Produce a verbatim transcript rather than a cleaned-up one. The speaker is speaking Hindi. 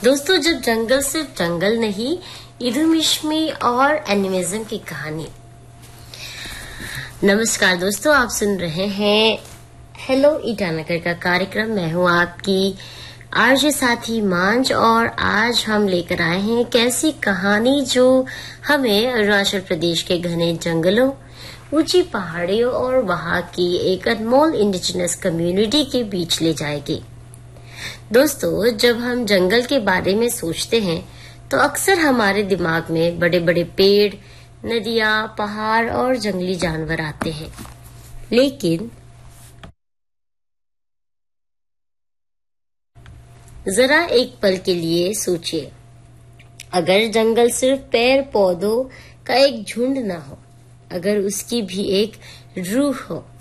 दोस्तों, जब जंगल सिर्फ जंगल नहीं, इल्लुमिनाटी और एनिमिज्म की कहानी। नमस्कार दोस्तों, आप सुन रहे हैं हेलो ईटानगर का कार्यक्रम। मैं हूं आपकी आरजे साथी मांझ और आज हम लेकर आए हैं एक ऐसी कहानी जो हमें अरुणाचल प्रदेश के घने जंगलों, ऊंची पहाड़ियों और वहां की एक अनमोल इंडिजिनस कम्युनिटी के बीच ले जाएगी। दोस्तों, जब हम जंगल के बारे में सोचते हैं तो अक्सर हमारे दिमाग में बड़े बड़े पेड़, नदियां, पहाड़ और जंगली जानवर आते हैं। लेकिन जरा एक पल के लिए सोचिए, अगर जंगल सिर्फ पेड़ पौधों का एक झुंड ना हो, अगर उसकी भी एक रूह हो,